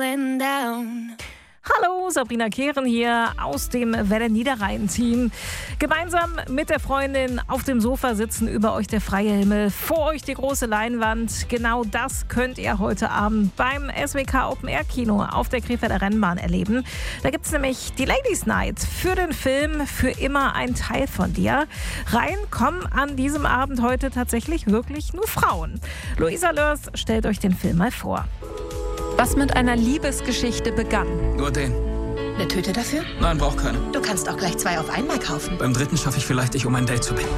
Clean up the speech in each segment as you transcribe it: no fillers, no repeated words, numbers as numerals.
going down. Hallo, Sabrina Kehren hier aus dem Welle Niederrhein-Team. Gemeinsam mit der Freundin auf dem Sofa sitzen, über euch der freie Himmel, vor euch die große Leinwand. Genau das könnt ihr heute Abend beim SWK Open Air Kino auf der Krefelder Rennbahn erleben. Da gibt es nämlich die Ladies Night für den Film Für immer ein Teil von dir. Rein kommen an diesem Abend heute tatsächlich wirklich nur Frauen. Luisa Lörs stellt euch den Film mal vor. Was mit einer Liebesgeschichte begann. Nur den. Eine Tüte dafür? Nein, braucht keine. Du kannst auch gleich 2 auf einmal kaufen. Beim 3. schaffe ich vielleicht, dich um ein Date zu bitten.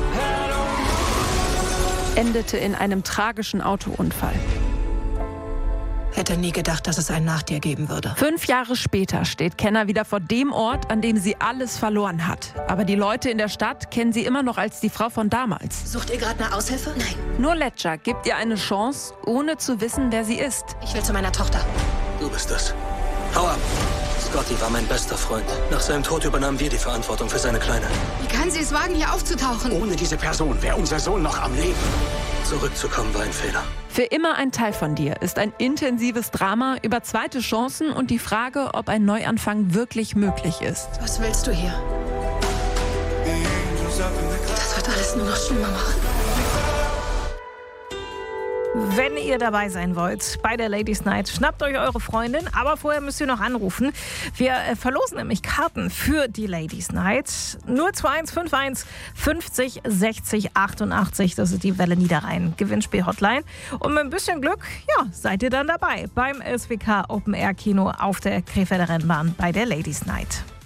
Endete in einem tragischen Autounfall. Hätte nie gedacht, dass es ein Nach dir geben würde. 5 Jahre später steht Kenna wieder vor dem Ort, an dem sie alles verloren hat. Aber die Leute in der Stadt kennen sie immer noch als die Frau von damals. Sucht ihr gerade eine Aushilfe? Nein. Nur Ledger gibt ihr eine Chance, ohne zu wissen, wer sie ist. Ich will zu meiner Tochter. Du bist es. Hau ab! Scotty war mein bester Freund. Nach seinem Tod übernahmen wir die Verantwortung für seine Kleine. Wie kann sie es wagen, hier aufzutauchen? Ohne diese Person wäre unser Sohn noch am Leben. Zurückzukommen war ein Fehler. Für immer ein Teil von dir ist ein intensives Drama über zweite Chancen und die Frage, ob ein Neuanfang wirklich möglich ist. Was willst du hier? Das wird alles nur noch schlimmer machen. Wenn ihr dabei sein wollt bei der Ladies Night, schnappt euch eure Freundin, aber vorher müsst ihr noch anrufen. Wir verlosen nämlich Karten für die Ladies Night. 02151 50 60 88, das ist die Welle Niederrhein Gewinnspiel-Hotline. Und mit ein bisschen Glück, ja, seid ihr dann dabei beim SWK Open Air Kino auf der Krefelder Rennbahn bei der Ladies Night.